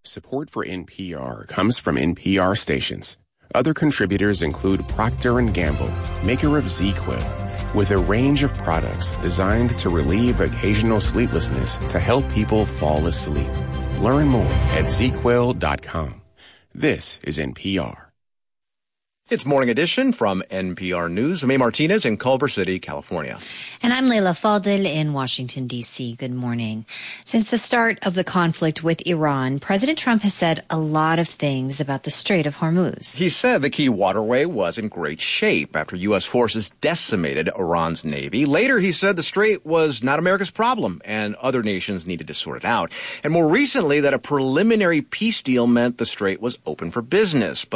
Support for NPR comes from NPR stations. Other contributors include Procter & Gamble, maker of ZzzQuil, with a range of products designed to relieve occasional sleeplessness to help people fall asleep. Learn more at ZzzQuil.com. This is NPR. It's Morning Edition from NPR News. I'm A. Martinez in Culver City, California. And I'm Leila Fadel in Washington, D.C. Good morning. Since the start of the conflict with Iran, President Trump has said a lot of things about the Strait of Hormuz. He said the key waterway was in great shape after U.S. forces decimated Iran's navy. Later, he said the strait was not America's problem and other nations needed to sort it out. And more recently, that a preliminary peace deal meant the strait was open for business. But